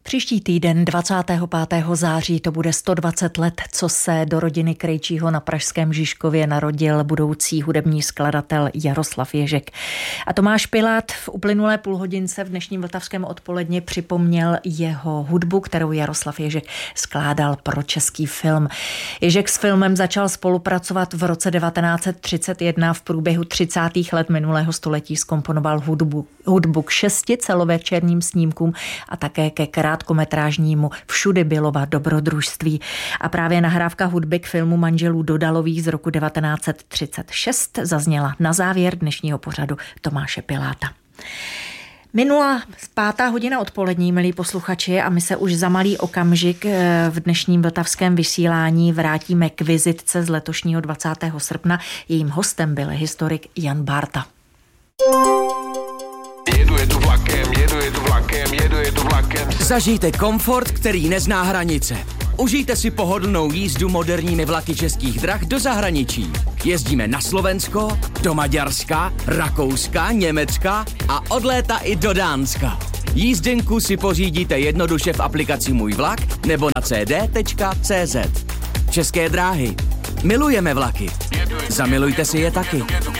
Příští týden 25. září to bude 120 let, co se do rodiny Krejčího na pražském Žižkově narodil budoucí hudební skladatel Jaroslav Ježek. A Tomáš Pilát v uplynulé půlhodince v dnešním vltavském odpoledni připomněl jeho hudbu, kterou Jaroslav Ježek skládal pro český film. Ježek s filmem začal spolupracovat v roce 1931, v průběhu 30. let minulého století zkomponoval hudbu k 6 celovečerním snímkům a také ke krátkometrážnímu Všudy Bělova dobrodružství. A právě nahrávka hudby k filmu Manželů Dodalových z roku 1936 zazněla na závěr dnešního pořadu Tomáše Piláta. Minula 5. hodina odpolední, milí posluchači, a my se už za malý okamžik v dnešním vltavském vysílání vrátíme k vizitce z letošního 20. srpna. Jejím hostem byl historik Jan Bárta. Jedu vlakem. Zažijte komfort, který nezná hranice. Užijte si pohodlnou jízdu moderními vlaky Českých drah do zahraničí. Jezdíme na Slovensko, do Maďarska, Rakouska, Německa a od léta i do Dánska. Jízdenku si pořídíte jednoduše v aplikaci Můj vlak nebo na cd.cz. České dráhy. Milujeme vlaky. Zamilujte si je taky.